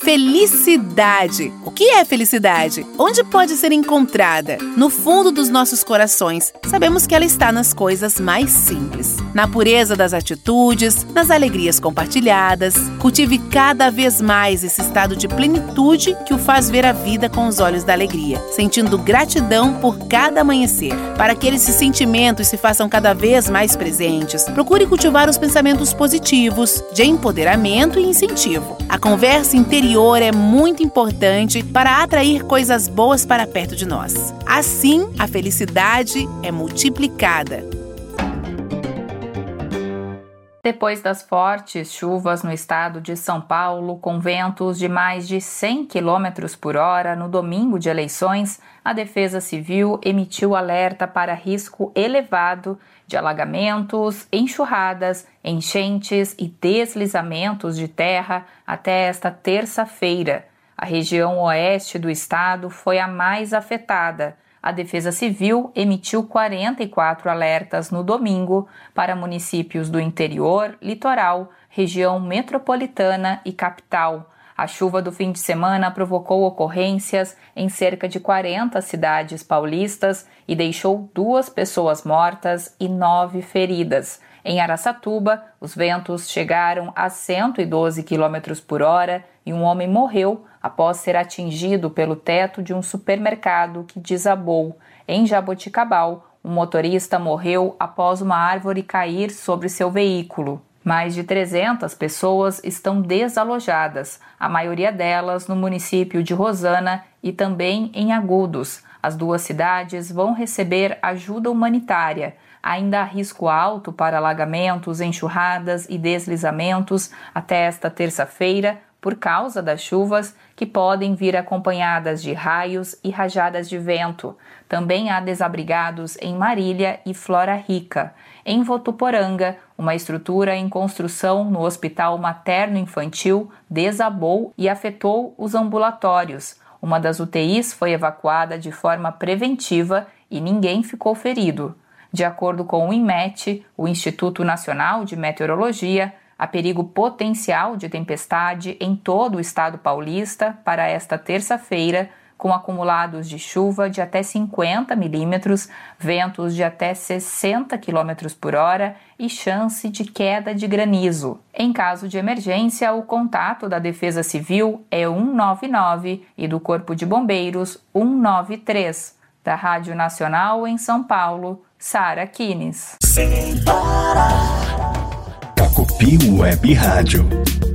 Felicidade. O que é felicidade? Onde pode ser encontrada? No fundo dos nossos corações, sabemos que ela está nas coisas mais simples. Na pureza das atitudes, nas alegrias compartilhadas. Cultive cada vez mais esse estado de plenitude que o faz ver a vida com os olhos da alegria, sentindo gratidão por cada amanhecer. Para que esses sentimentos se façam cada vez mais presentes, procure cultivar os pensamentos positivos, de empoderamento e incentivo. A conversa interior é muito importante para atrair coisas boas para perto de nós. Assim, a felicidade é multiplicada. Depois das fortes chuvas no estado de São Paulo, com ventos de mais de 100 km por hora no domingo de eleições, a Defesa Civil emitiu alerta para risco elevado de alagamentos, enxurradas, enchentes e deslizamentos de terra até esta terça-feira. A região oeste do estado foi a mais afetada. A Defesa Civil emitiu 44 alertas no domingo para municípios do interior, litoral, região metropolitana e capital. A chuva do fim de semana provocou ocorrências em cerca de 40 cidades paulistas e deixou 2 pessoas mortas e 9 feridas. Em Araçatuba, os ventos chegaram a 112 km por hora e um homem morreu após ser atingido pelo teto de um supermercado que desabou. Em Jaboticabal, um motorista morreu após uma árvore cair sobre seu veículo. Mais de 300 pessoas estão desalojadas, a maioria delas no município de Rosana e também em Agudos. As 2 cidades vão receber ajuda humanitária. Ainda há risco alto para alagamentos, enxurradas e deslizamentos até esta terça-feira por causa das chuvas que podem vir acompanhadas de raios e rajadas de vento. Também há desabrigados em Marília e Flora Rica. Em Votuporanga, uma estrutura em construção no Hospital Materno-Infantil desabou e afetou os ambulatórios. Uma das UTIs foi evacuada de forma preventiva e ninguém ficou ferido. De acordo com o INMET, o Instituto Nacional de Meteorologia, há perigo potencial de tempestade em todo o estado paulista para esta terça-feira, com acumulados de chuva de até 50 milímetros, ventos de até 60 km por hora e chance de queda de granizo. Em caso de emergência, o contato da Defesa Civil é 199 e do Corpo de Bombeiros 193. Da Rádio Nacional em São Paulo, Sara Kines. Pacopi Web Rádio.